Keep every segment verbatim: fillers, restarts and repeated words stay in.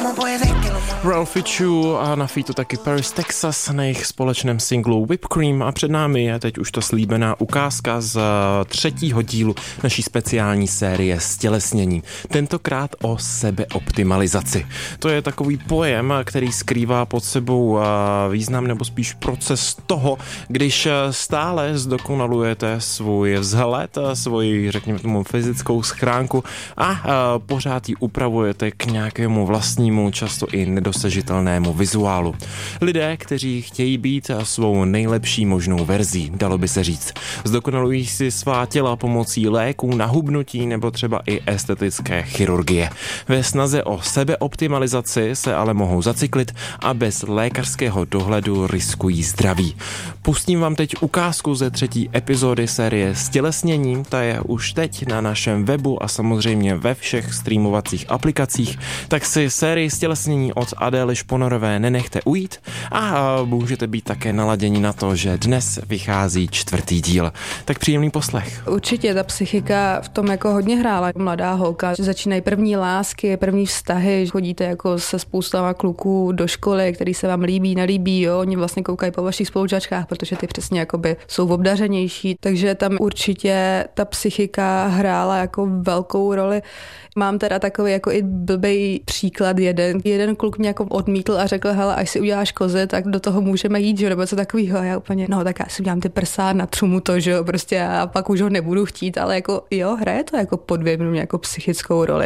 Ralphie Chu a na featu taky Paris, Texas na jejich společném singlu Whipped Cream a před námi je teď už ta slíbená ukázka z třetího dílu naší speciální série Stělesnění. Tentokrát o sebeoptimalizaci. To je takový pojem, který skrývá pod sebou význam nebo spíš proces toho, když stále zdokonalujete svůj vzhled, svoji, řekněme tomu, fyzickou schránku a pořád ji upravujete k nějakému vlastnímu, často i nedosažitelnému vizuálu. Lidé, kteří chtějí být svou nejlepší možnou verzí, dalo by se říct. Zdokonalují si svá těla pomocí léků na hubnutí nebo třeba i estetické chirurgie. Ve snaze o sebeoptimalizaci se ale mohou zacyklit a bez lékařského dohledu riskují zdraví. Pustím vám teď ukázku ze třetí epizody série Stělesnění, ta je už teď na našem webu a samozřejmě ve všech streamovacích aplikacích, tak si sérii Stělesnění od Adély Šponorové nenechte ujít a můžete být také naladěni na to, že dnes vychází čtvrtý díl. Tak příjemný poslech. Určitě ta psychika v tom jako hodně hrála. Mladá holka, začínají první lásky, první vztahy, chodíte jako se spoustama kluků do školy, který se vám líbí, nelíbí, jo, oni vlastně koukají po vašich spolužačkách, protože ty přesně jakoby jsou obdařenější, takže tam určitě ta psychika hrála jako velkou roli. Mám teda takový jako i blbej příklad jeden. Jeden kluk mě jako odmítl a řekl, hele, až si uděláš kozy, tak do toho můžeme jít, že nebo co takovýho. A já úplně, no tak já si udělám ty prsa, natřu mu to, že jo, prostě a pak už ho nebudu chtít, ale jako jo, hraje to jako podvědomě jako psychickou roli.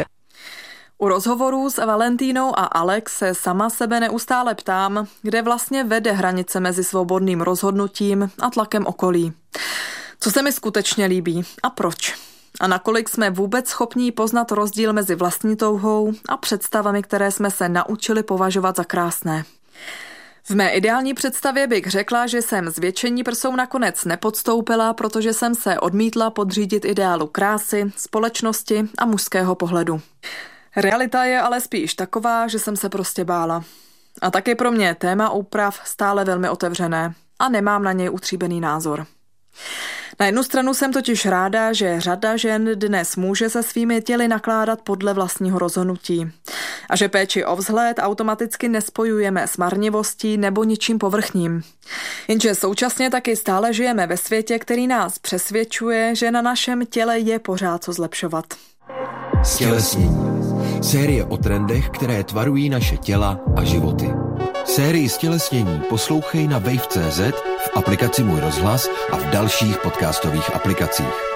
U rozhovorů s Valentínou a Alex se sama sebe neustále ptám, kde vlastně vede hranice mezi svobodným rozhodnutím a tlakem okolí. Co se mi skutečně líbí a proč? A nakolik jsme vůbec schopní poznat rozdíl mezi vlastní touhou a představami, které jsme se naučili považovat za krásné. V mé ideální představě bych řekla, že jsem zvětšení prsou nakonec nepodstoupila, protože jsem se odmítla podřídit ideálu krásy, společnosti a mužského pohledu. Realita je ale spíš taková, že jsem se prostě bála. A tak je pro mě téma úprav stále velmi otevřené a nemám na něj utříbený názor. Na jednu stranu jsem totiž ráda, že řada žen dnes může se svými těly nakládat podle vlastního rozhodnutí. A že péči o vzhled automaticky nespojujeme s marnivostí nebo ničím povrchním. Jenže současně taky stále žijeme ve světě, který nás přesvědčuje, že na našem těle je pořád co zlepšovat. Stělesnění. Série o trendech, které tvarují naše těla a životy. Sérii Stělesnění poslouchej na wave tečka cé zet, v aplikaci Můj rozhlas a v dalších podcastových aplikacích.